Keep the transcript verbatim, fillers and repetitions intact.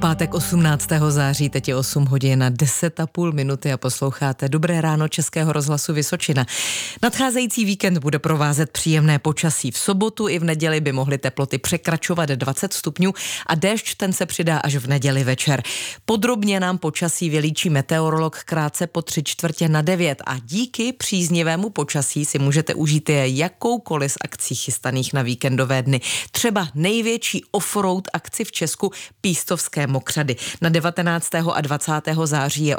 pátek osmnáctého září, teď je osm hodin a deset a půl minuty a posloucháte Dobré ráno Českého rozhlasu Vysočina. Nadcházející víkend bude provázet příjemné počasí. V sobotu i v neděli by mohly teploty překračovat dvacet stupňů a déšť ten se přidá až v neděli večer. Podrobně nám počasí vylíčí meteorolog krátce po tři čtvrtě na devět a díky příznivému počasí si můžete užít jakoukoliv z akcí chystaných na víkendové dny. Třeba největší offroad akci v Česku, Pístovské mokřady. Na devatenáctého a dvacátého září je